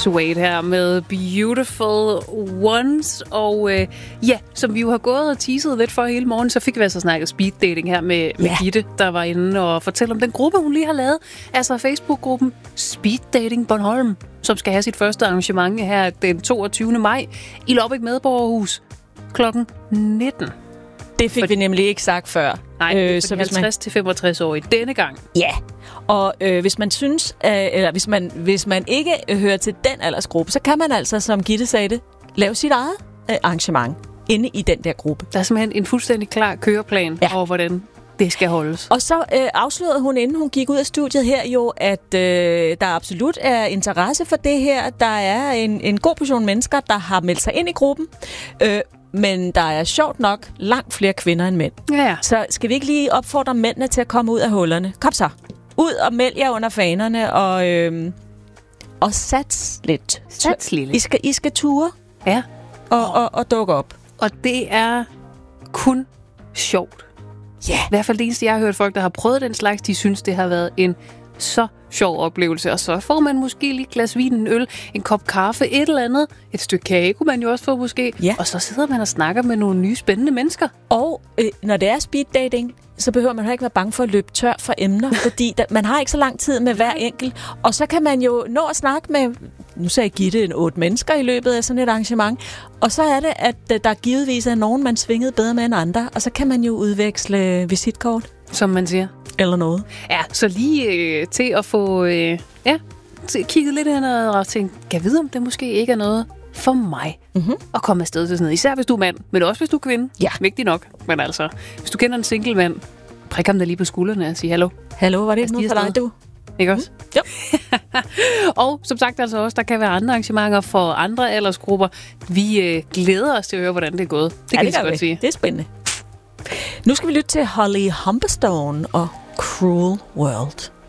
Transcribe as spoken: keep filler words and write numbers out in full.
Suede her med Beautiful Ones. Og øh, ja, som vi jo har gået og teaset lidt for hele morgen, så fik vi altså snakket speed dating her med, med ja. Gitte, der var inde og fortælle om den gruppe, hun lige har lavet. Altså Facebook-gruppen Speed Dating Bornholm, som skal have sit første arrangement her den toogtyvende maj i Lobbæk Medborgerhus klokken nitten. Det fik for, vi nemlig ikke sagt før. Nej, øh, så halvtreds til femogtres år i denne gang. Ja, og øh, hvis man synes, øh, eller hvis man, hvis man ikke hører til den aldersgruppe, så kan man altså, som Gitte sagde det, lave sit eget øh, arrangement inde i den der gruppe. Der er simpelthen en fuldstændig klar køreplan ja. over, hvordan det skal holdes. Og så øh, afslørede hun, inden hun gik ud af studiet her jo, at øh, der absolut er interesse for det her. Der er en, en god portion mennesker, der har meldt sig ind i gruppen. Øh, Men der er sjovt nok langt flere kvinder end mænd. Ja, ja. Så skal vi ikke lige opfordre mændene til at komme ud af hullerne? Kom så. Ud og meld jer under fanerne og, øhm, og sats lidt. Sats lille. I skal, I skal ture ja. og, og, og dukke op. Og det er kun sjovt. Ja. I hvert fald det eneste, jeg har hørt folk, der har prøvet den slags, de synes, det har været en så sjov oplevelse. Og så får man måske lige et glas vin, en øl, en kop kaffe, et eller andet. Et stykke kage kunne man jo også få måske. Ja. Og så sidder man og snakker med nogle nye spændende mennesker. Og øh, når det er speed dating, så behøver man ikke være bange for at løbe tør for emner, fordi der, man har ikke så lang tid med hver enkelt. Og så kan man jo nå at snakke med, nu sagde jeg Gitte, en otte mennesker i løbet af sådan et arrangement. Og så er det, at der givetvis er nogen, man svingede bedre med end andre. Og så kan man jo udveksle visitkort. Som man siger. Eller noget. Ja, så lige øh, til at få øh, ja, kigget lidt hen og tænkt, kan jeg vide, om det måske ikke er noget for mig mm-hmm. at komme afsted til sådan noget. Især hvis du er mand, men også hvis du er kvinde. Ja. Vigtigt nok. Men altså, hvis du kender en single mand, prik ham da lige på skuldrene og sige hallo. Hallo, var det ikke noget for dig, du? Ikke også? Mm. Jo. Og som sagt altså også, der kan være andre arrangementer for andre aldersgrupper. Vi øh, glæder os til at høre, hvordan det er gået. Det ja, kan det jeg godt sige. Det er spændende. Nu skal vi lytte til Holly Humberstone og Cruel World.